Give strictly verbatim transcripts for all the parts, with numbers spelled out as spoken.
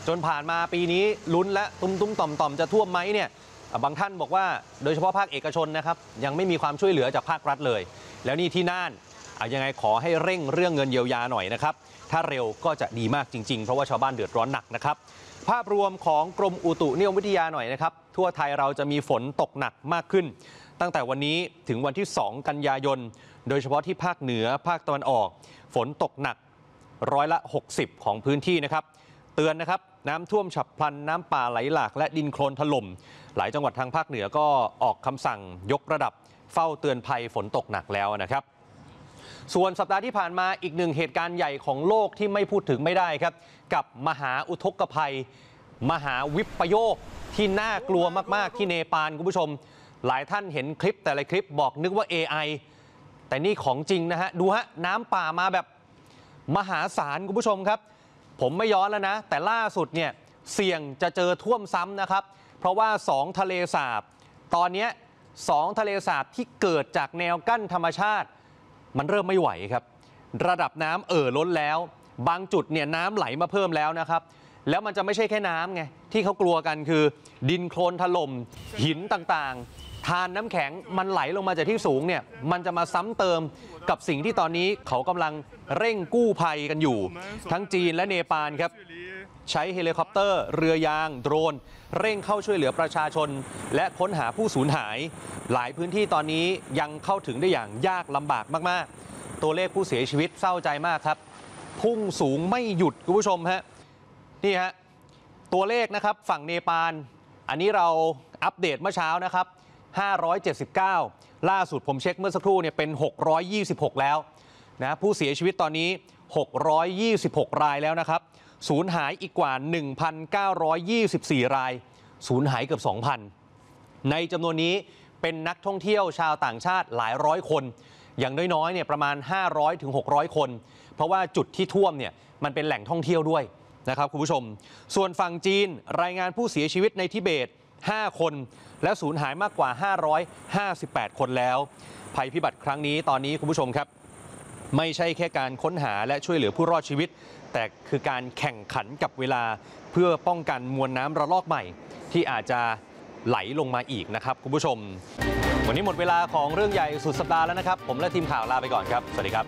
จนผ่านมาปีนี้ลุ้นและตุ้มตุ้มต่อมต่อมจะท่วมไหมเนี่ยบางท่านบอกว่าโดยเฉพาะภาคเอกชนนะครับยังไม่มีความช่วยเหลือจากภาครัฐเลยแล้วนี่ที่น่านยังไงขอให้เร่งเรื่องเงินเยียวยาหน่อยนะครับถ้าเร็วก็จะดีมากจริงๆเพราะว่าชาวบ้านเดือดร้อนหนักนะครับภาพรวมของกรมอุตุนิยมวิทยาหน่อยนะครับทั่วไทยเราจะมีฝนตกหนักมากขึ้นตั้งแต่วันนี้ถึงวันที่สองกันยายนโดยเฉพาะที่ภาคเหนือภาคตะวันออกฝนตกหนักร้อยละหกสิบของพื้นที่นะครับเตือนนะครับน้ำท่วมฉับพลันน้ำป่าไหลหลากและดินโคลนถล่มหลายจังหวัดทางภาคเหนือก็ออกคำสั่งยกระดับเฝ้าเตือนภัยฝนตกหนักแล้วนะครับส่วนสัปดาห์ที่ผ่านมาอีกหนึ่งเหตุการณ์ใหญ่ของโลกที่ไม่พูดถึงไม่ได้ครับกับมหาอุทกภัยมหาวิปโยคที่น่ากลัวมากๆที่เนปาลคุณผู้ชมหลายท่านเห็นคลิปแต่ละคลิปบอกนึกว่า เอ ไอ แต่นี่ของจริงนะฮะดูฮะน้ำป่ามาแบบมหาศาลคุณผู้ชมครับผมไม่ย้อนแล้วนะแต่ล่าสุดเนี่ยเสี่ยงจะเจอท่วมซ้ำนะครับเพราะว่าสองทะเลสาบตอนนี้สองทะเลสาบที่เกิดจากแนวกั้นธรรมชาติมันเริ่มไม่ไหวครับระดับน้ำเอ่อล้นแล้วบางจุดเนี่ยน้ำไหลมาเพิ่มแล้วนะครับแล้วมันจะไม่ใช่แค่น้ำไงที่เขากลัวกันคือดินโคลนถล่มหินต่างๆทานน้ำแข็งมันไหลลงมาจากที่สูงเนี่ยมันจะมาซ้ำเติมกับสิ่งที่ตอนนี้เขากำลังเร่งกู้ภัยกันอยู่ทั้งจีนและเนปาลครับใช้เฮลิคอปเตอร์เรือยางโดรนเร่งเข้าช่วยเหลือประชาชนและค้นหาผู้สูญหายหลายพื้นที่ตอนนี้ยังเข้าถึงได้อย่างยากลำบากมากๆตัวเลขผู้เสียชีวิตเศร้าใจมากครับพุ่งสูงไม่หยุดคุณผู้ชมฮะนี่ฮะตัวเลขนะครับฝั่งเนปาลอันนี้เราอัปเดตเมื่อเช้านะครับห้าร้อยเจ็ดสิบเก้าล่าสุดผมเช็คเมื่อสักครู่เนี่ยเป็นหกร้อยยี่สิบหกแล้วนะผู้เสียชีวิตตอนนี้หกร้อยยี่สิบหกรายแล้วนะครับสูญหายอีกกว่า หนึ่งพันเก้าร้อยยี่สิบสี่ รายสูญหายเกือบ สองพัน ในจำนวนนี้เป็นนักท่องเที่ยวชาวต่างชาติหลายร้อยคนอย่างน้อยๆเนี่ยประมาณ ห้าร้อยถึงหกร้อย คนเพราะว่าจุดที่ท่วมเนี่ยมันเป็นแหล่งท่องเที่ยวด้วยนะครับคุณผู้ชมส่วนฝั่งจีนรายงานผู้เสียชีวิตในทิเบตห้าคนและสูญหายมากกว่าห้าร้อยห้าสิบแปดคนแล้วภัยพิบัติครั้งนี้ตอนนี้คุณผู้ชมครับไม่ใช่แค่การค้นหาและช่วยเหลือผู้รอดชีวิตแต่คือการแข่งขันกับเวลาเพื่อป้องกันมวลน้ำระลอกใหม่ที่อาจจะไหลลงมาอีกนะครับคุณผู้ชมวันนี้หมดเวลาของเรื่องใหญ่สุดสัปดาห์แล้วนะครับผมและทีมข่าวลาไปก่อนครับสวัสดีครับ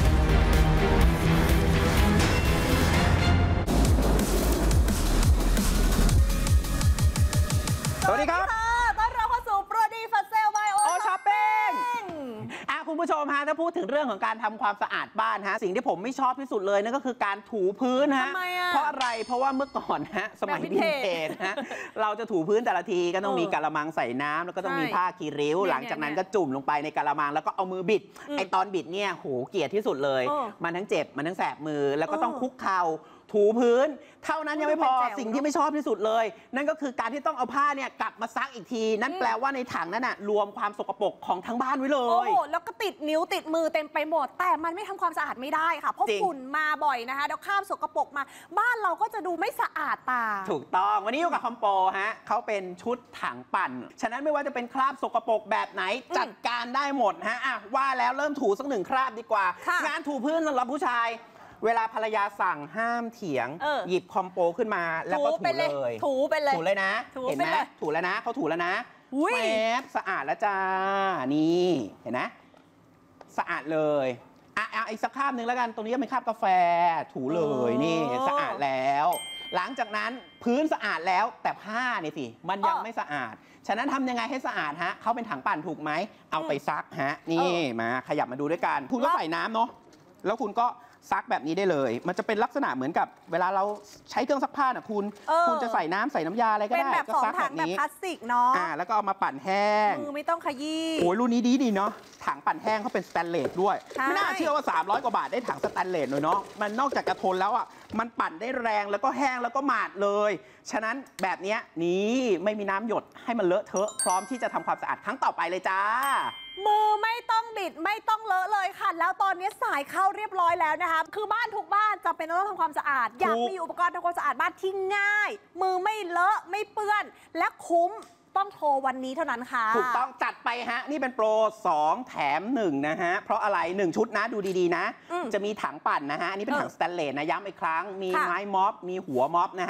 สวัสดีครับต้อนรับเข้าสู่โปรดีฟัสเซลไบโอช้อปปิ้งอ่ะคุณผู้ชมฮะถ้าพูดถึงเรื่องของการทำความสะอาดบ้านฮะสิ่งที่ผมไม่ชอบที่สุดเลยนั่นก็คือการถูพื้นฮะเพราะอะไรเพราะว่าเมื่อก่อนฮะสมัยวินเทจฮะเราจะถูพื้นแต่ละทีก็ต้องมีกะละมังใส่น้ำแล้วก็ต้องมีผ้าคีริ้วหลังจากนั้นก็จุ่มลงไปในกะละมังแล้วก็เอามือบิดไอตอนบิดเนี่ยโหเกลียดที่สุดเลยมันทั้งเจ็บมันทั้งแสบมือแล้วก็ต้องคุกเข่าถูพื้นเท่านั้นยังไม่พอสิ่งที่ไม่ชอบที่สุดเลยนั่นก็คือการที่ต้องเอาผ้าเนี่ยกลับมาซักอีกทีนั่นแปลว่าในถังนั้นน่ะรวมความสกปรกของทั้งบ้านไว้เลยโอ้โหแล้วก็ติดนิ้วติดมือเต็มไปหมดแต่มันไม่ทำความสะอาดไม่ได้ค่ะเพราะฝุ่นมาบ่อยนะคะเดี๋ยวข้ามสกปรกมาบ้านเราก็จะดูไม่สะอาดตาถูกต้องวันนี้อยู่กับคอมโปฮะเขาเป็นชุดถังปั่นฉะนั้นไม่ว่าจะเป็นคราบสกปรกแบบไหนจัดการได้หมดฮะอ่ะว่าแล้วเริ่มถูสักหนึ่งคราบดีกว่างานถูพื้นสำหรับผู้ชายเวลาภรรยาสั่งห้ามเถียงหยิบคอมโปขึ้นมาแล้วก็ถูเลยถูไปเลยถูเลยนะเห็นไหมถูแล้วนะเขาถูแล้วนะแวบสะอาดแล้วจ้านี่เห็นนะสะอาดเลยอ่ะเอาอีกสักคราบหนึ่งแล้วกันตรงนี้ก็เป็นคราบกาแฟถูเลยนี่สะอาดแล้วหลังจากนั้นพื้นสะอาดแล้วแต่ผ้านี่สิมันยังไม่สะอาดฉะนั้นทำยังไงให้สะอาดฮะเขาเป็นถังปั่นถูกไหมเอาไปซักฮะนี่มาขยับมาดูด้วยกันคุณก็ใส่น้ำเนาะแล้วคุณก็ซักแบบนี้ได้เลยมันจะเป็นลักษณะเหมือนกับเวลาเราใช้เครื่องซักผ้านะคุณคุณจะใส่น้ำใส่น้ำยาอะไรก็ได้ก็ซักแบบนี้แบบพลาสติกเนาะอ่าแล้วก็เอามาปั่นแห้งมือไม่ต้องขยี้โอ้ยรุ่นนี้ดีดีเนาะถังปั่นแห้งเขาเป็นสแตนเลสด้วยไม่น่าเชื่อว่าสามร้อยกว่าบาทได้ถังสแตนเลสเลยเนาะมันนอกจากกระทนแล้วอ่ะมันปั่นได้แรงแล้วก็แห้งแล้วก็หมาดเลยฉะนั้นแบบนี้นี่ไม่มีน้ำหยดให้มันเลอะเทอะพร้อมที่จะทำความสะอาดครั้งต่อไปเลยจ้ามือไม่ต้องบิดไม่ต้องเลอะเลยค่ะแล้วตอนนี้สายเข้าเรียบร้อยแล้วนะคะคือบ้านทุกบ้านจำเป็นต้องทำความสะอาดอยากมีอุปกรณ์ทำความสะอาดบ้านที่ง่ายมือไม่เลอะไม่เปื้อนและคุ้มต้องโทรวันนี้เท่านั้นค่ะถูกต้องจัดไปฮะนี่เป็นโปรสองแถมหนึ่งนะฮะเพราะอะไรหนึ่งชุดนะดูดีๆนะจะมีถังปั่นนะฮะอันนี้เป็นถังสแตนเลสนะย้ำอีกครั้งมีไม้ม็อบมีหัวม็อบนะฮะ